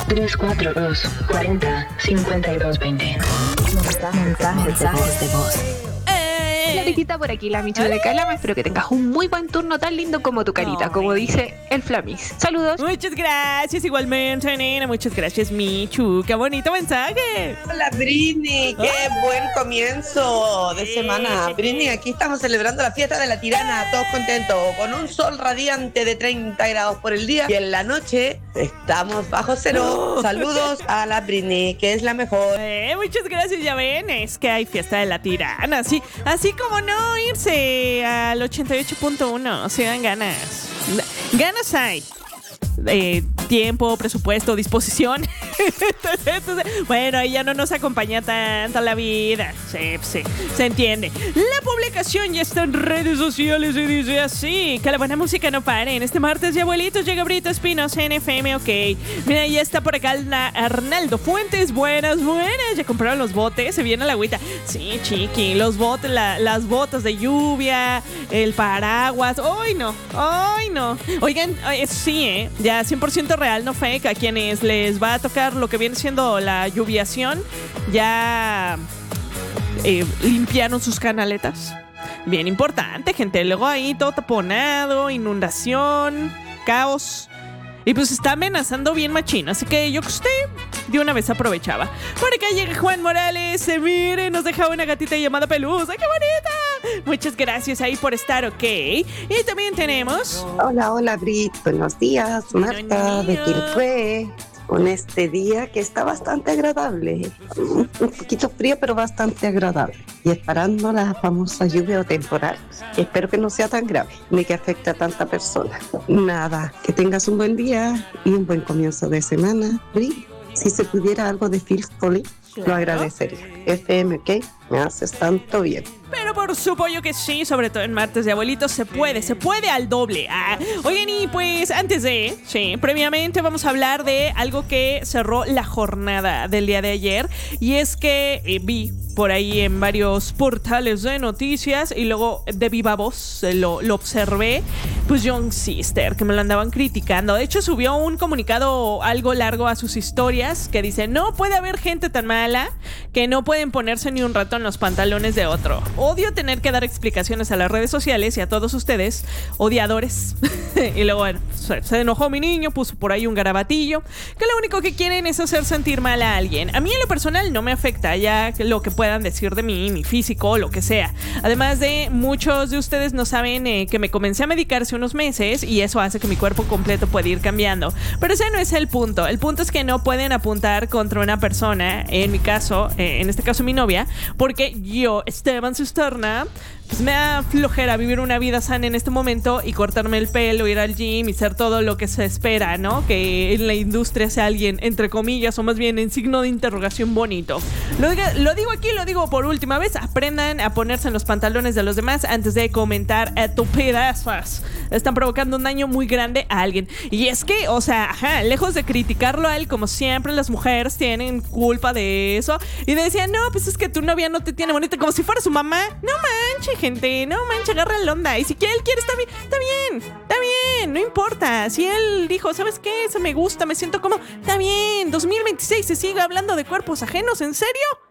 342 40 52 20. Mensajes de voz. Claritita por aquí, la Michu de Calama. Espero que tengas un muy buen turno, tan lindo como tu carita, como dice el Flamis. Saludos. Muchas gracias, igualmente, nena. Muchas gracias, Michu. Qué bonito mensaje. Hola, Britney. Qué buen comienzo de semana. Britney, aquí estamos celebrando la fiesta de la tirana, todos contentos, con un sol radiante de 30 grados por el día. Y en la noche estamos bajo cero. Saludos a la Britney, que es la mejor. Muchas gracias, ya ven. Es que hay fiesta de la tirana. Así como no irse al 88.1. Se dan ganas. Ganas hay. Tiempo, presupuesto, disposición. Entonces, bueno, ahí ya no nos acompaña tanto la vida. Sí, se entiende. La publicación ya está en redes sociales y dice así: que la buena música no pare. En este martes de abuelitos llega Brito Espinos en FM, ok. Mira, ya está por acá Arnaldo Fuentes. Buenas. Ya compraron los botes, se viene la agüita. Sí, chiqui, los botes, las botas de lluvia, el paraguas. ¡Ay, no! Oigan, sí, ya 100% real, no fake. A quienes les va a tocar lo que viene siendo la lluviación, ya limpiaron sus canaletas. Bien importante, gente. Luego ahí todo taponado, inundación, caos. Y pues está amenazando bien machín. Así que yo que usted de una vez aprovechaba. Por acá llega Juan Morales. Miren, nos deja una gatita llamada Pelusa. ¡Qué bonita! Muchas gracias ahí por estar, ok. Y también tenemos... Hola, Brit. Buenos días. Marta de Quilpué. Con este día que está bastante agradable. Un poquito frío, pero bastante agradable. Y esperando la famosa lluvia o temporal. Espero que no sea tan grave, ni que afecte a tanta persona. Nada, que tengas un buen día y un buen comienzo de semana. Brit, si se pudiera algo de Phil Collins, lo agradecería. FM, ¿ok? Me haces tanto bien. Pero por supuesto que sí, sobre todo en martes de abuelitos se puede al doble. Oigan, y pues antes de, previamente vamos a hablar de algo que cerró la jornada del día de ayer. Y es que vi por ahí en varios portales de noticias y luego de viva voz lo observé, pues Young Sister, que me lo andaban criticando. De hecho subió un comunicado algo largo a sus historias que dice: no puede haber gente tan mala que no pueden ponerse ni un rato en los pantalones de otro. Odio tener que dar explicaciones a las redes sociales y a todos ustedes, odiadores. Y luego, bueno, se enojó mi niño, puso por ahí un garabatillo, que lo único que quieren es hacer sentir mal a alguien. A mí en lo personal no me afecta ya lo que puedan decir de mí, mi físico, lo que sea. Además de, muchos de ustedes no saben que me comencé a medicar hace unos meses y eso hace que mi cuerpo completo pueda ir cambiando. Pero ese no es el punto. El punto es que no pueden apuntar contra una persona, en mi caso, en este caso mi novia, porque yo, Esteban Cisterna, pues me da flojera vivir una vida sana en este momento y cortarme el pelo, ir al gym y ser todo lo que se espera, ¿no? Que en la industria sea alguien, entre comillas, o más bien en signo de interrogación bonito. Lo digo aquí, lo digo por última vez: aprendan a ponerse en los pantalones de los demás antes de comentar estupidezas. Están provocando un daño muy grande a alguien. Y es que, o sea, lejos de criticarlo a él, como siempre las mujeres tienen culpa de eso, y decían: no, pues es que tu novia no te tiene bonita, como si fuera su mamá. No manches, gente, no manches, agarra la onda. Y si él quiere, está bien, no importa. Si él dijo: ¿sabes qué? Eso me gusta, me siento como, está bien. 2026 se sigue hablando de cuerpos ajenos, ¿en serio?